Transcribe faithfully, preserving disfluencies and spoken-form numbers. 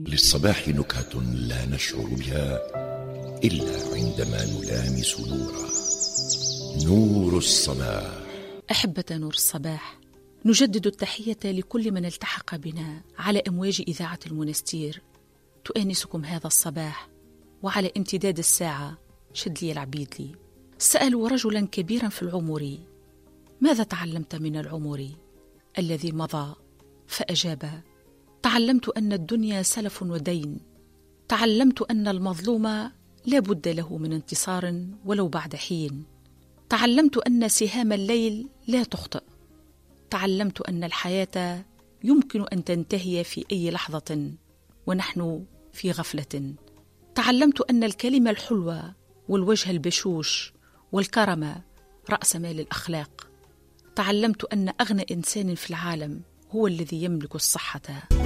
للصباح نكهة لا نشعر بها إلا عندما نلامس نوره. نور الصباح. أحبة نور الصباح، نجدد التحية لكل من التحق بنا على أمواج إذاعة المنستير. تؤانسكم هذا الصباح وعلى امتداد الساعة شدلي العبيدلي. سألوا رجلا كبيرا في العمر: ماذا تعلمت من العمر الذي مضى؟ فأجاب: تعلمت أن الدنيا سلف ودين، تعلمت أن المظلوم لا بد له من انتصار ولو بعد حين، تعلمت أن سهام الليل لا تخطئ، تعلمت أن الحياة يمكن أن تنتهي في أي لحظة ونحن في غفلة، تعلمت أن الكلمة الحلوة والوجه البشوش والكرم رأس مال الأخلاق، تعلمت أن أغنى إنسان في العالم هو الذي يملك الصحة.